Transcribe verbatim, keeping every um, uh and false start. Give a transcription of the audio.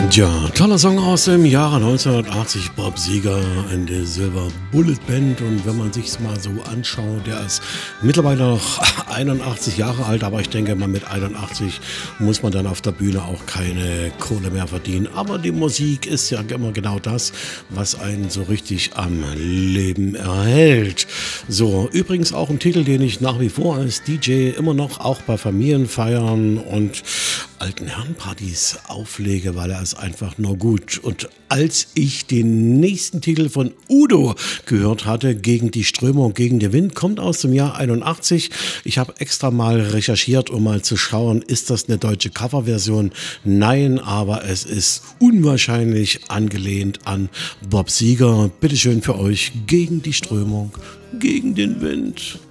Ja, toller Song aus dem Jahre neunzehnhundertachtzig, Bob Seger and the Silver Bullet Band. Und wenn man sich's mal so anschaut, der ist mittlerweile noch einundachtzig Jahre alt, aber ich denke mal, mit einundachtzig muss man dann auf der Bühne auch keine Kohle mehr verdienen. Aber die Musik ist ja immer genau das, was einen so richtig am Leben erhält. So, übrigens auch ein Titel, den ich nach wie vor als D J immer noch auch bei Familienfeiern und alten Herrenpartys auflege, weil er ist einfach nur gut. Und als ich den nächsten Titel von Udo gehört hatte, Gegen die Strömung, gegen den Wind, kommt aus dem Jahr einundachtzig. Ich habe extra mal recherchiert, um mal zu schauen, ist das eine deutsche Coverversion? Nein, aber es ist unwahrscheinlich angelehnt an Bob Seger. Bitteschön für euch, Gegen die Strömung, gegen den Wind.